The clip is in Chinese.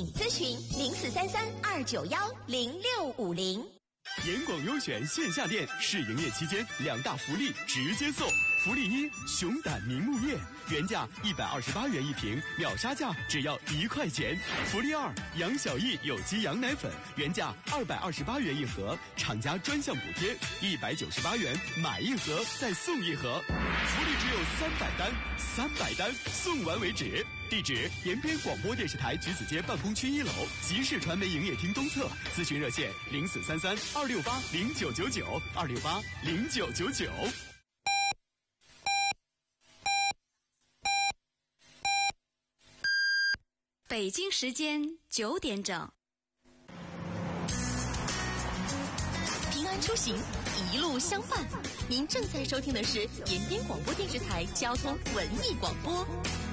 请咨询043329106050。 严广优选线下店试营业期间2大福利直接送。福利1：熊胆明目叶，原价128元一瓶，秒杀价只要1块钱。福利2：杨小艺有机羊奶粉，原价228元一盒，厂家专项补贴198元，买一盒再送一盒。福利只有300单送完为止。地址：延边广播电视台橘子街办公区1楼集市传媒营业厅东侧。咨询热线04332682680999。 北京时间9点整。 平安出行，一路相伴。您正在收听的是延边广播电视台交通文艺广播。